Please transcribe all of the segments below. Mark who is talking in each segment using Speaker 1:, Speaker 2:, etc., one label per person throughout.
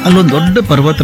Speaker 1: ಅಲ್ಲೊಂದು ದೊಡ್ಡ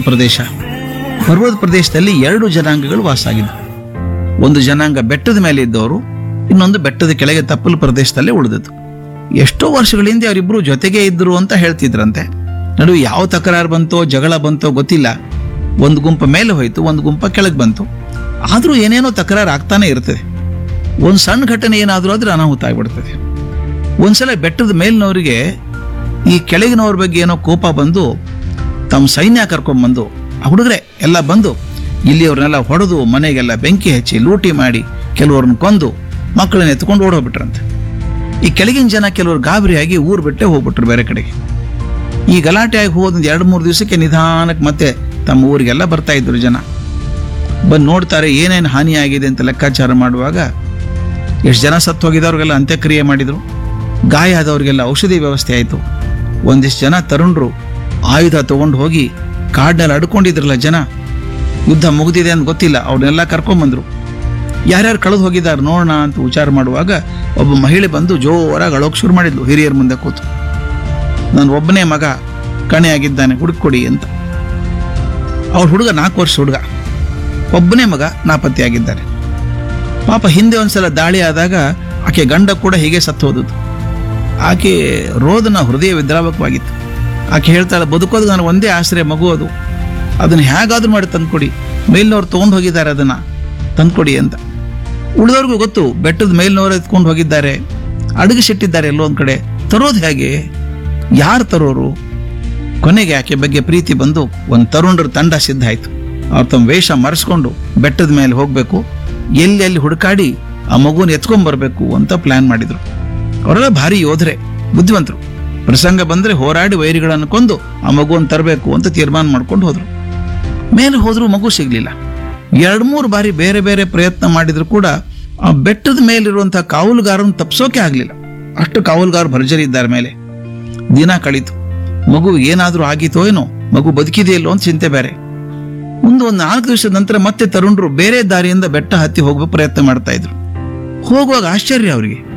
Speaker 1: ಪರ್ವತ ಪ್ರದೇಶದಲ್ಲಿ 2 ಜನಾಂಗಗಳು ವಾಸ ಆಗಿದ್ದವು. ಒಂದು ಜನಾಂಗ ಬೆಟ್ಟದ ಮೇಲೆ ಇದ್ದವರು, ಇನ್ನೊಂದು ಬೆಟ್ಟದ ಕೆಳಗೆ ತಪ್ಪಲು ಪ್ರದೇಶದಲ್ಲೇ ಉಳಿದದ್ದು. ಎಷ್ಟೋ ವರ್ಷಗಳ ಹಿಂದೆ ಅವರಿಬ್ರು ಜೊತೆಗೆ ಇದ್ರು ಅಂತ ಹೇಳ್ತಿದ್ರಂತೆ. ನಡುವೆ ಯಾವ ತಕರಾರು ಬಂತೋ ಜಗಳ ಬಂತೋ ಗೊತ್ತಿಲ್ಲ. ಒಂದು ಗುಂಪ ಮೇಲೆ ಹೋಯ್ತು, ಒಂದು ಗುಂಪ ಕೆಳಗೆ ಬಂತು. ಆದ್ರೂ ಏನೇನೋ ತಕರಾರು ಆಗ್ತಾನೆ ಇರ್ತದೆ. ಒಂದು ಸಣ್ಣ ಘಟನೆ ಏನಾದ್ರೂ ಆದ್ರೆ ಅನಾಹುತ ಆಗ್ಬಿಡ್ತದೆ. ಒಂದ್ಸಲ ಬೆಟ್ಟದ ಮೇಲಿನವರಿಗೆ ಈ ಕೆಳಗಿನವ್ರ ಬಗ್ಗೆ ಏನೋ ಕೋಪ ಬಂದು ತಮ್ಮ ಸೈನ್ಯ ಕರ್ಕೊಂಡ್ಬಂದು, ಆ ಹುಡುಗರೆ ಎಲ್ಲ ಬಂದು ಇಲ್ಲಿ ಅವ್ರನ್ನೆಲ್ಲ ಹೊಡೆದು ಮನೆಗೆಲ್ಲ ಬೆಂಕಿ ಹಚ್ಚಿ ಲೂಟಿ ಮಾಡಿ ಕೆಲವ್ರನ್ನ ಕೊಂದು ಮಕ್ಕಳನ್ನ ಎತ್ಕೊಂಡು ಓಡೋಗ್ಬಿಟ್ರಂತೆ. ಈ ಕೆಳಗಿನ ಜನ ಕೆಲವರು ಗಾಬರಿಯಾಗಿ ಊರು ಬಿಟ್ಟೆ ಹೋಗ್ಬಿಟ್ರು ಬೇರೆ ಕಡೆಗೆ. ಈ ಗಲಾಟೆ ಆಗಿ ಹೋದೊಂದು 2-3 ದಿವಸಕ್ಕೆ ನಿಧಾನಕ್ಕೆ ಮತ್ತೆ ತಮ್ಮ ಊರಿಗೆಲ್ಲ ಬರ್ತಾ ಇದ್ರು ಜನ. ಬಂದು ನೋಡ್ತಾರೆ ಏನೇನು ಹಾನಿಯಾಗಿದೆ ಅಂತ ಲೆಕ್ಕಾಚಾರ ಮಾಡುವಾಗ ಎಷ್ಟು ಜನ ಸತ್ತು ಹೋಗಿದವ್ರಿಗೆಲ್ಲ ಅಂತ್ಯಕ್ರಿಯೆ ಮಾಡಿದ್ರು. ಗಾಯ ಆದವ್ರಿಗೆಲ್ಲ ಔಷಧಿ ವ್ಯವಸ್ಥೆ ಆಯಿತು. ಒಂದಿಷ್ಟು ಜನ ತರುಣರು ಆಯುಧ ತಗೊಂಡು ಹೋಗಿ ಕಾಡಿನಲ್ಲಿ ಅಡ್ಕೊಂಡಿದ್ರಲ್ಲ ಜನ, ಯುದ್ಧ ಮುಗಿದಿದೆ ಅಂತ ಗೊತ್ತಿಲ್ಲ, ಅವ್ರನ್ನೆಲ್ಲ ಕರ್ಕೊಂಬಂದ್ರು. ಯಾರ್ಯಾರು ಕಳೆದು ಹೋಗಿದ್ದಾರೆ ನೋಡೋಣ ಅಂತ ವಿಚಾರ ಮಾಡುವಾಗ ಒಬ್ಬ ಮಹಿಳೆ ಬಂದು ಜೋರಾಗಿ ಅಳೋಕೆ ಶುರು ಮಾಡಿದ್ಲು ಹಿರಿಯರ ಮುಂದೆ ಕೂತು. ನಾನು ಒಬ್ಬನೇ ಮಗ ಕಣೆಯಾಗಿದ್ದಾನೆ, ಹುಡುಕೊಡಿ ಅಂತ. ಅವ್ರ ಹುಡುಗ 4 ವರ್ಷ ಹುಡುಗ, ಒಬ್ಬನೇ ಮಗ ನಾಪತ್ತೆಯಾಗಿದ್ದಾನೆ. ಪಾಪ ಹಿಂದೆ ಒಂದ್ಸಲ ದಾಳಿ ಆದಾಗ ಆಕೆ ಗಂಡ ಕೂಡ ಹೀಗೆ ಸತ್ತು ಹೋದದ್ದು. ಆಕೆ ರೋದನ ಹೃದಯ ವಿದ್ರಾವಕವಾಗಿತ್ತು. ಆಕೆ ಹೇಳ್ತಾಳೆ, ಬದುಕೋದು ನಾನು ಒಂದೇ ಆಶ್ರಯ, ಮಗು ಅದು, ಅದನ್ನು ಹೇಗಾದ್ರೂ ಮಾಡಿ ತಂದ್ಕೊಡಿ, ಮೇಲಿನವ್ರು ತೊಗೊಂಡು ಹೋಗಿದ್ದಾರೆ, ಅದನ್ನ ತಂದ್ಕೊಡಿ ಅಂತ. ಉಳಿದವ್ರಿಗೂ ಗೊತ್ತು, ಬೆಟ್ಟದ ಮೇಲಿನವರು ಎತ್ಕೊಂಡು ಹೋಗಿದ್ದಾರೆ, ಅಡಗಿಸಿಟ್ಟಿದ್ದಾರೆ ಎಲ್ಲೋ ಒಂದ್ ಕಡೆ, ತರೋದು ಹೇಗೆ, ಯಾರು ತರೋರು? ಕೊನೆಗೆ ಆಕೆ ಬಗ್ಗೆ ಪ್ರೀತಿ ಬಂದು ಒಂದು ತರುಣರ ತಂಡ ಸಿದ್ಧ ಆಯ್ತು. ಅವ್ರು ತಮ್ಮ ವೇಷ ಮರೆಸ್ಕೊಂಡು ಬೆಟ್ಟದ ಮೇಲೆ ಹೋಗ್ಬೇಕು, ಎಲ್ಲಿ ಹುಡುಕಾಡಿ ಆ ಮಗುನ ಎತ್ಕೊಂಡ್ ಬರ್ಬೇಕು ಅಂತ ಪ್ಲಾನ್ ಮಾಡಿದ್ರು. ಅವರೆಲ್ಲ ಭಾರಿ ಯೋಧರೆ, ಬುದ್ಧಿವಂತರು. ಪ್ರಸಂಗ ಬಂದ್ರೆ ಹೋರಾಡಿ ವೈರಿಗಳನ್ನು ಕೊಂದು ಆ ಮಗುವನ್ನು ತರಬೇಕು ಅಂತ ತೀರ್ಮಾನ ಮಾಡ್ಕೊಂಡು ಹೋದ್ರು. ಮೇಲೆ ಹೋದ್ರು, ಮಗು ಸಿಗ್ಲಿಲ್ಲ. 2-3 ಬಾರಿ ಬೇರೆ ಬೇರೆ ಪ್ರಯತ್ನ ಮಾಡಿದ್ರು ಕೂಡ ಆ ಬೆಟ್ಟದ ಮೇಲಿರುವಂತಹ ಕಾವಲುಗಾರನ್ನು ತಪ್ಸೋಕೆ ಆಗ್ಲಿಲ್ಲ. ಅಷ್ಟು ಕಾವಲುಗಾರ ಭರ್ಜರಿ ಇದ್ದಾರೆ ಮೇಲೆ. ದಿನ ಕಳೀತು, ಮಗು ಏನಾದ್ರೂ ಆಗಿತ್ತೋ ಏನೋ, ಮಗು ಬದುಕಿದೆಯಲ್ಲೋ ಅಂತ ಚಿಂತೆ ಬೇರೆ. ಮುಂದೆ ಒಂದು 4 ದಿವಸದ ನಂತರ ಮತ್ತೆ ತರುಣರು ಬೇರೆ ದಾರಿಯಿಂದ ಬೆಟ್ಟ ಹತ್ತಿ ಹೋಗುವ ಪ್ರಯತ್ನ ಮಾಡ್ತಾ ಇದ್ರು. ಹೋಗುವಾಗ ಆಶ್ಚರ್ಯ ಅವರಿಗೆ,